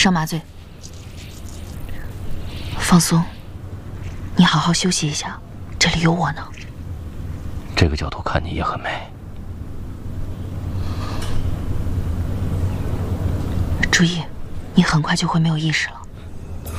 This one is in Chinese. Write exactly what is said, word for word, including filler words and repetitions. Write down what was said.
上麻醉，放松，你好好休息一下，这里有我呢。 这个角度看你也很美。 注意，你很快就会没有意识了。